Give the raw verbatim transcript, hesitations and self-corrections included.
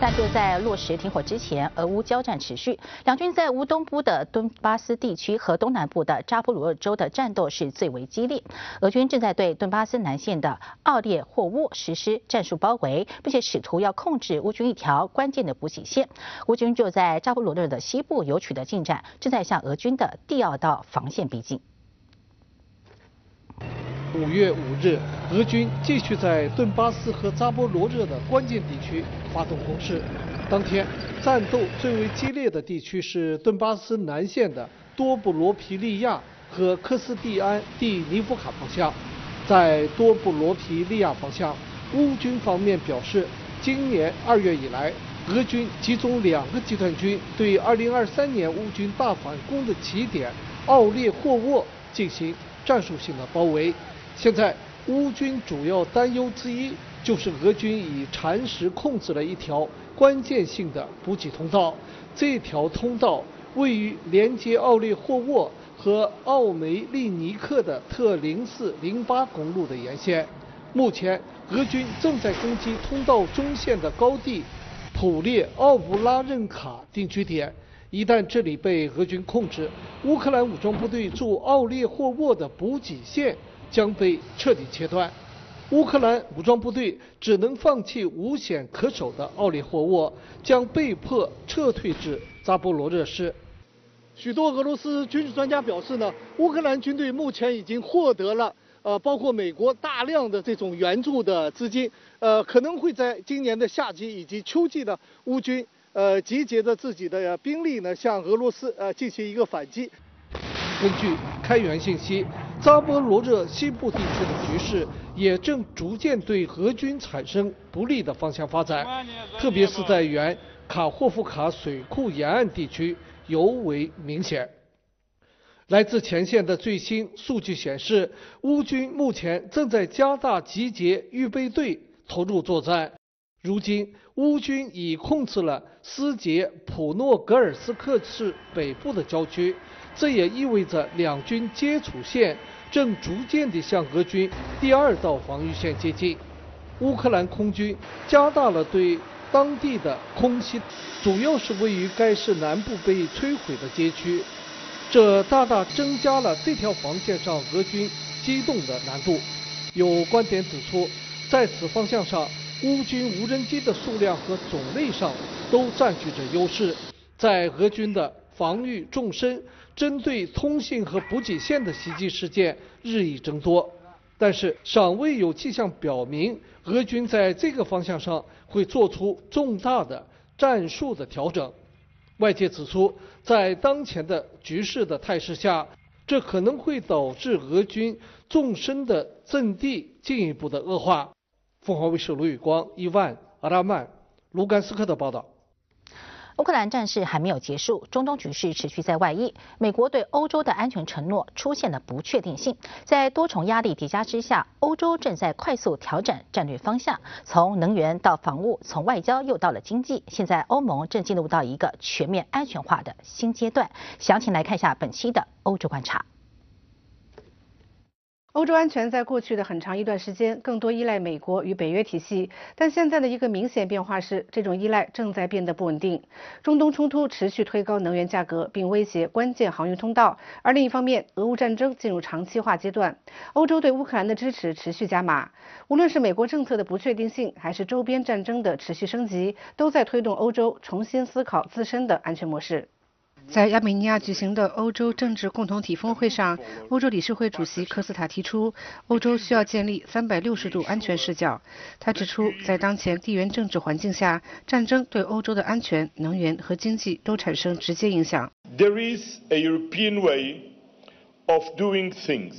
但就在落实停火之前，俄乌交战持续，两军在乌东部的顿巴斯地区和东南部的扎波罗热州的战斗是最为激烈。俄军正在对顿巴斯南线的奥列霍沃实施战术包围，并且试图要控制乌军一条关键的补给线。乌军就在扎波罗热的西部有取得进展，正在向俄军的第二道防线逼近。 五月五日，俄军继续在顿巴斯和扎波罗热的关键地区发动攻势。当天，战斗最为激烈的地区是顿巴斯南线的多布罗皮利亚和科斯蒂安蒂尼夫卡方向。在多布罗皮利亚方向，乌军方面表示，今年二月以来，俄军集中两个集团军对二零二三年乌军大反攻的起点奥列霍沃进行战术性的包围。现在，乌军主要担忧之一就是俄军以蚕食控制了一条关键性的补给通道。这条通道位于连接奥列霍沃和奥梅利尼克的特零四零八公路的沿线。目前，俄军正在攻击通道中线的高地普列奥布拉任卡定居点。一旦这里被俄军控制，乌克兰武装部队驻奥列霍沃的补给线将被彻底切断，乌克兰武装部队只能放弃无险可守的奥列霍沃，将被迫撤退至扎波罗热市。许多俄罗斯军事专家表示呢，乌克兰军队目前已经获得了呃包括美国大量的这种援助的资金，呃可能会在今年的夏季以及秋季呢，乌军呃集结着自己的兵力呢，向俄罗斯呃进行一个反击。根据开源信息，扎波罗热西部地区的局势也正逐渐对俄军产生不利的方向发展，特别是在原卡霍夫卡水库沿岸地区尤为明显。来自前线的最新数据显示，乌军目前正在加大集结预备队投入作战。如今，乌军已控制了斯捷普诺格尔斯克市北部的郊区，这也意味着两军接触线正逐渐地向俄军第二道防御线接近。乌克兰空军加大了对当地的空袭，主要是位于该市南部被摧毁的街区，这大大增加了这条防线上俄军机动的难度。有观点指出，在此方向上，乌军无人机的数量和种类上都占据着优势，在俄军的防御纵深，针对通信和补给线的袭击事件日益增多，但是尚未有迹象表明俄军在这个方向上会做出重大的战术的调整。外界指出，在当前的局势的态势下，这可能会导致俄军纵深的阵地进一步的恶化。凤凰卫视卢宇光、伊万、阿拉曼、卢甘斯克的报道。 乌克兰战事还没有结束，中东局势持续在外溢。美国对欧洲的安全承诺出现了不确定性，在多重压力叠加之下，欧洲正在快速调整战略方向，从能源到防务，从外交又到了经济。现在欧盟正进入到一个全面安全化的新阶段。详情来看一下本期的欧洲观察。 欧洲安全在过去的很长一段时间更多依赖美国与北约体系，但现在的一个明显变化是，这种依赖正在变得不稳定。中东冲突持续推高能源价格，并威胁关键航运通道。而另一方面，俄乌战争进入长期化阶段，欧洲对乌克兰的支持持续加码。无论是美国政策的不确定性，还是周边战争的持续升级，都在推动欧洲重新思考自身的安全模式。在亚美尼亚举行的欧洲政治共同体峰会上，欧洲理事会主席科斯塔提出，欧洲需要建立三百六十度安全视角。他指出，在当前地缘政治环境下，战争对欧洲的安全、能源和经济都产生直接影响。 There is a European way of doing things.